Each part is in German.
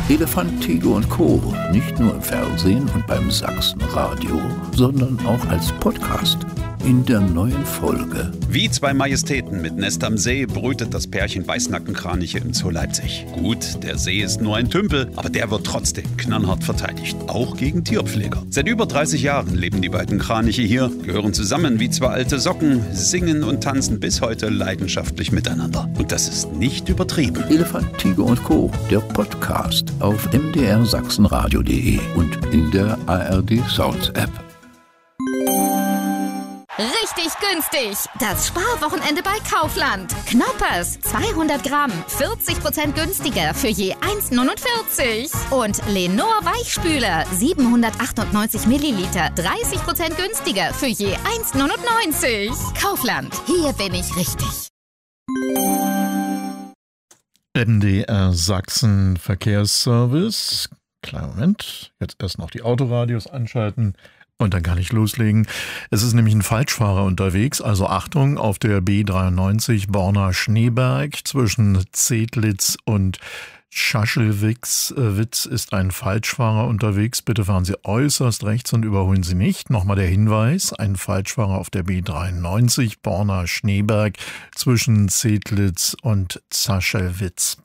Elefant, Tiger und Co. Nicht nur im Fernsehen und beim Sachsenradio, sondern auch als Podcast. In der neuen Folge. Wie zwei Majestäten mit Nest am See brütet das Pärchen Weißnackenkraniche im Zoo Leipzig. Gut, der See ist nur ein Tümpel, aber der wird trotzdem knallhart verteidigt, auch gegen Tierpfleger. Seit über 30 Jahren leben die beiden Kraniche hier, gehören zusammen wie zwei alte Socken, singen und tanzen bis heute leidenschaftlich miteinander. Und das ist nicht übertrieben. Elefant, Tiger und Co., der Podcast auf mdrsachsenradio.de und in der ARD Sounds App. Richtig günstig! Das Sparwochenende bei Kaufland. Knoppers, 200 Gramm, 40% günstiger für je 1,49. Und Lenor Weichspüler, 798 Milliliter, 30% günstiger für je 1,99. Kaufland, hier bin ich richtig. MDR Sachsen Verkehrsservice. Kleinen Moment, jetzt erst noch die Autoradios anschalten. Und dann kann ich loslegen. Es ist nämlich ein Falschfahrer unterwegs, also Achtung, auf der B93 Borna-Schneeberg zwischen Zedlitz und Schaschelwitz ist ein Falschfahrer unterwegs. Bitte fahren Sie äußerst rechts und überholen Sie nicht. Nochmal der Hinweis, ein Falschfahrer auf der B93 Borna-Schneeberg zwischen Zedlitz und Zaschelwitz.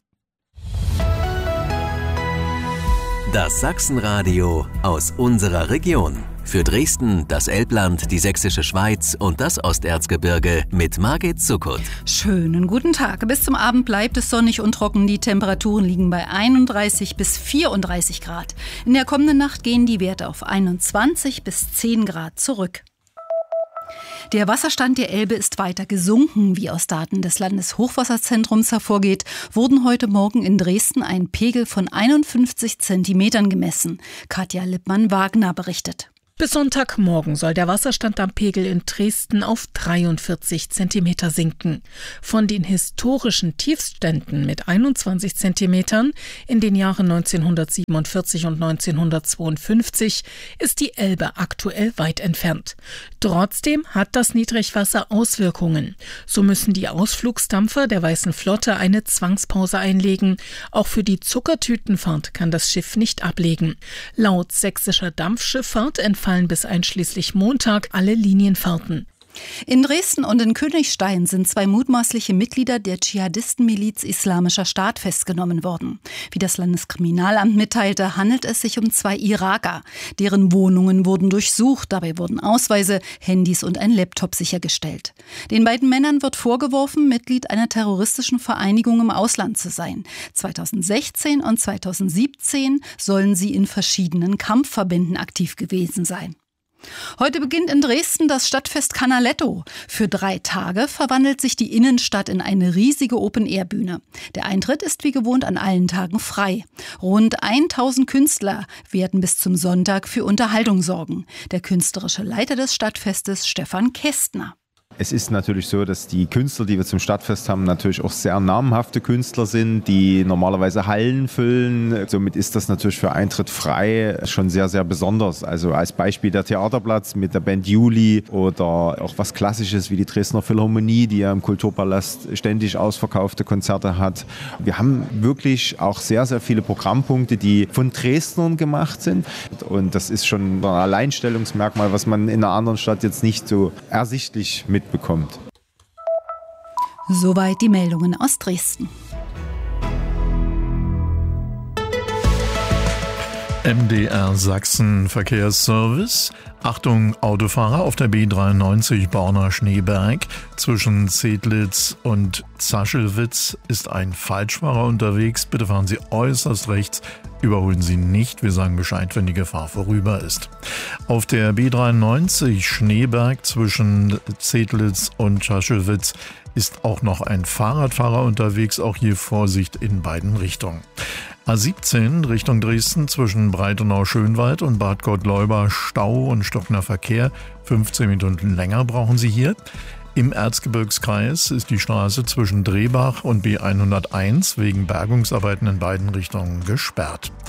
Das Sachsenradio aus unserer Region. Für Dresden, das Elbland, die Sächsische Schweiz und das Osterzgebirge mit Margit Zuckert. Schönen guten Tag. Bis zum Abend bleibt es sonnig und trocken. Die Temperaturen liegen bei 31 bis 34 Grad. In der kommenden Nacht gehen die Werte auf 21 bis 10 Grad zurück. Der Wasserstand der Elbe ist weiter gesunken. Wie aus Daten des Landeshochwasserzentrums hervorgeht, wurden heute Morgen in Dresden ein Pegel von 51 Zentimetern gemessen. Katja Lippmann-Wagner berichtet. Bis Sonntagmorgen soll der Wasserstand am Pegel in Dresden auf 43 Zentimeter sinken. Von den historischen Tiefständen mit 21 Zentimetern in den Jahren 1947 und 1952 ist die Elbe aktuell weit entfernt. Trotzdem hat das Niedrigwasser Auswirkungen. So müssen die Ausflugsdampfer der Weißen Flotte eine Zwangspause einlegen. Auch für die Zuckertütenfahrt kann das Schiff nicht ablegen. Laut sächsischer Dampfschifffahrt entfallen bis einschließlich Montag alle Linienfahrten. In Dresden und in Königstein sind zwei mutmaßliche Mitglieder der Dschihadistenmiliz Islamischer Staat festgenommen worden. Wie das Landeskriminalamt mitteilte, handelt es sich um zwei Iraker. Deren Wohnungen wurden durchsucht, dabei wurden Ausweise, Handys und ein Laptop sichergestellt. Den beiden Männern wird vorgeworfen, Mitglied einer terroristischen Vereinigung im Ausland zu sein. 2016 und 2017 sollen sie in verschiedenen Kampfverbänden aktiv gewesen sein. Heute beginnt in Dresden das Stadtfest Canaletto. Für 3 Tage verwandelt sich die Innenstadt in eine riesige Open-Air-Bühne. Der Eintritt ist wie gewohnt an allen Tagen frei. Rund 1000 Künstler werden bis zum Sonntag für Unterhaltung sorgen. Der künstlerische Leiter des Stadtfestes, Stefan Kästner. Es ist natürlich so, dass die Künstler, die wir zum Stadtfest haben, natürlich auch sehr namhafte Künstler sind, die normalerweise Hallen füllen. Somit ist das natürlich für Eintritt frei schon sehr, sehr besonders. Also als Beispiel der Theaterplatz mit der Band Juli oder auch was Klassisches wie die Dresdner Philharmonie, die ja im Kulturpalast ständig ausverkaufte Konzerte hat. Wir haben wirklich auch sehr, sehr viele Programmpunkte, die von Dresdnern gemacht sind. Und das ist schon ein Alleinstellungsmerkmal, was man in einer anderen Stadt jetzt nicht so ersichtlich mitbekommt. Soweit die Meldungen aus Dresden. MDR Sachsen Verkehrsservice. Achtung, Autofahrer auf der B93 Borna-Schneeberg. Zwischen Zedlitz und Zaschelwitz ist ein Falschfahrer unterwegs. Bitte fahren Sie äußerst rechts. Überholen Sie nicht. Wir sagen Bescheid, wenn die Gefahr vorüber ist. Auf der B93 Schneeberg zwischen Zedlitz und Zaschelwitz ist auch noch ein Fahrradfahrer unterwegs. Auch hier Vorsicht in beiden Richtungen. A17 Richtung Dresden zwischen Breitenau-Schönwald und Bad Gottleuba Stau und stockender Verkehr. 15 Minuten länger brauchen Sie hier. Im Erzgebirgskreis ist die Straße zwischen Drehbach und B101 wegen Bergungsarbeiten in beiden Richtungen gesperrt.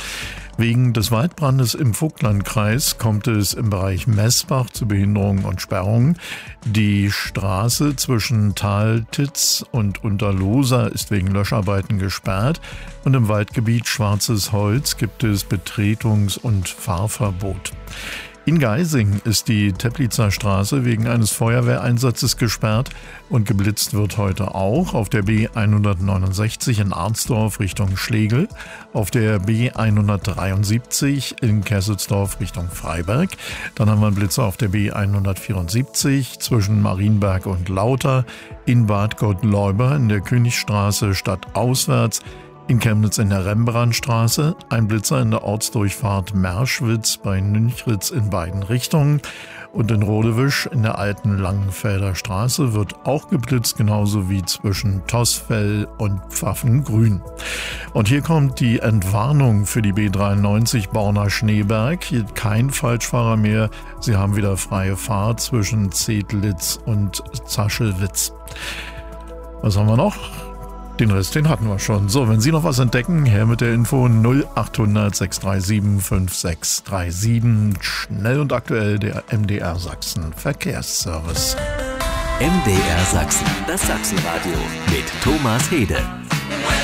Wegen des Waldbrandes im Vogtlandkreis kommt es im Bereich Messbach zu Behinderungen und Sperrungen. Die Straße zwischen Taltitz und Unterlohsa ist wegen Löscharbeiten gesperrt und im Waldgebiet Schwarzes Holz gibt es Betretungs- und Fahrverbot. In Geising ist die Teplitzer Straße wegen eines Feuerwehreinsatzes gesperrt und geblitzt wird heute auch auf der B169 in Arnsdorf Richtung Schlegel, auf der B173 in Kesselsdorf Richtung Freiberg. Dann haben wir einen Blitzer auf der B174 zwischen Marienberg und Lauter, in Bad Gottleuba in der Königstraße stadtauswärts, in Chemnitz in der Rembrandtstraße, ein Blitzer in der Ortsdurchfahrt Merschwitz bei Nünchritz in beiden Richtungen und in Rodewisch in der alten Langenfelder Straße wird auch geblitzt, genauso wie zwischen Tossfell und Pfaffengrün. Und hier kommt die Entwarnung für die B93 Borna-Schneeberg. Hier kein Falschfahrer mehr. Sie haben wieder freie Fahrt zwischen Zedlitz und Zaschelwitz. Was haben wir noch? Den Rest, den hatten wir schon. So, wenn Sie noch was entdecken, her mit der Info 0800 637 5637. Schnell und aktuell der MDR Sachsen Verkehrsservice. MDR Sachsen, das Sachsenradio mit Thomas Hede.